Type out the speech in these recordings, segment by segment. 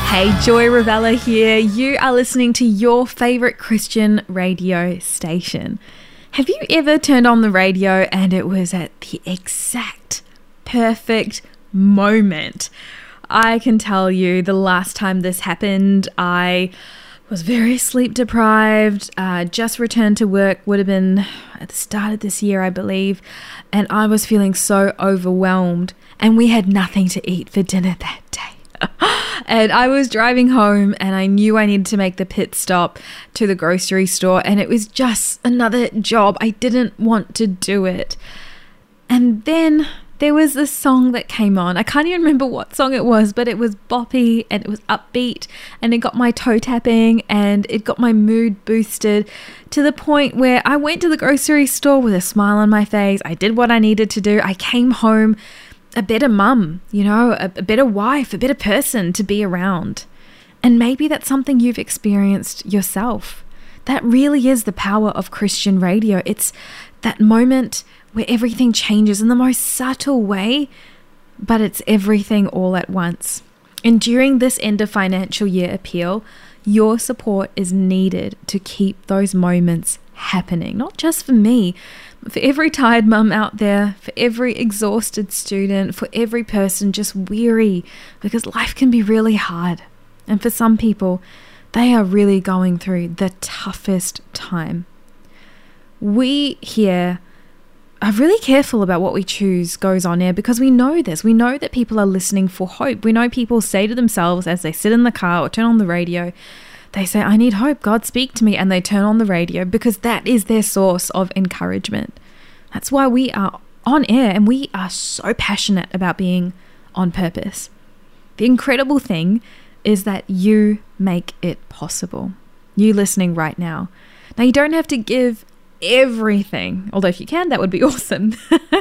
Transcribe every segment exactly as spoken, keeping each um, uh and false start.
Hey, Joy Ravella here. You are listening to your favourite Christian radio station. Have you ever turned on the radio and it was at the exact perfect moment? I can tell you the last time this happened, I was very sleep deprived, uh, just returned to work, would have been at the start of this year, I believe, and I was feeling so overwhelmed, and we had nothing to eat for dinner that day. And I was driving home and I knew I needed to make the pit stop to the grocery store, and it was just another job. I didn't want to do it. And then there was this song that came on. I can't even remember what song it was, but it was boppy and it was upbeat and it got my toe tapping and it got my mood boosted to the point where I went to the grocery store with a smile on my face. I did what I needed to do. I came home a better mum, you know, a, a better wife, a better person to be around. And maybe that's something you've experienced yourself. That really is the power of Christian radio. It's that moment where everything changes in the most subtle way, but it's everything all at once. And during this end of financial year appeal, your support is needed to keep those moments happening, not just for me, but for every tired mum out there, for every exhausted student, for every person just weary, because life can be really hard. And for some people, they are really going through the toughest time. We here are really careful about what we choose goes on air because we know this. We know that people are listening for hope. We know people say to themselves as they sit in the car or turn on the radio, they say, I need hope, God speak to me, and they turn on the radio because that is their source of encouragement. That's why we are on air and we are so passionate about being on purpose. The incredible thing is that you make it possible. You listening right now. Now, you don't have to give everything, although if you can, that would be awesome.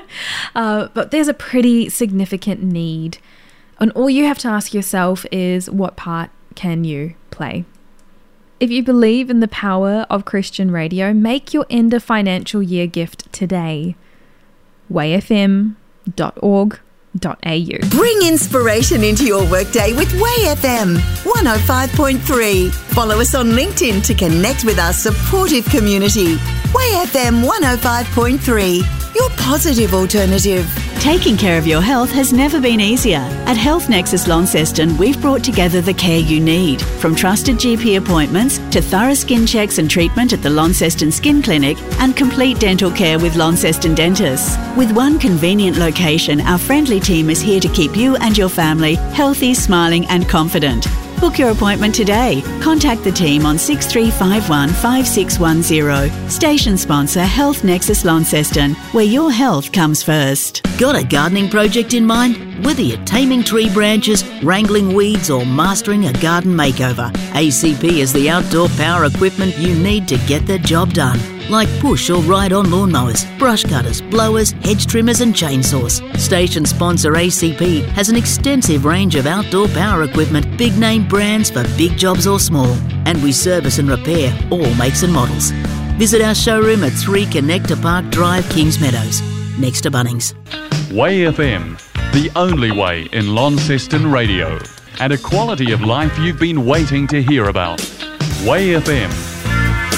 uh, but there's a pretty significant need. And all you have to ask yourself is, what part can you play? If you believe in the power of Christian radio, make your end of financial year gift today. way f m dot org dot a u. Bring inspiration into your workday with Way F M one oh five point three. Follow us on LinkedIn to connect with our supportive community. Way F M one oh five point three, your positive alternative. Taking care of your health has never been easier. At Health Nexus Launceston, we've brought together the care you need. From trusted G P appointments to thorough skin checks and treatment at the Launceston Skin Clinic and complete dental care with Launceston Dentists. With one convenient location, our friendly team is here to keep you and your family healthy, smiling and confident. Book your appointment today. Contact the team on six three five one, five six one zero. Station sponsor Health Nexus Launceston, where your health comes first. Got a gardening project in mind? Whether you're taming tree branches, wrangling weeds or mastering a garden makeover, A C P is the outdoor power equipment you need to get the job done. Like push or ride-on lawnmowers, brush cutters, blowers, hedge trimmers and chainsaws. Station sponsor A C P has an extensive range of outdoor power equipment, big name brands for big jobs or small, and we service and repair all makes and models. Visit our showroom at three Connector Park Drive, Kings Meadows, next to Bunnings. Way F M, the only way in Launceston radio, and a quality of life you've been waiting to hear about. Way F M.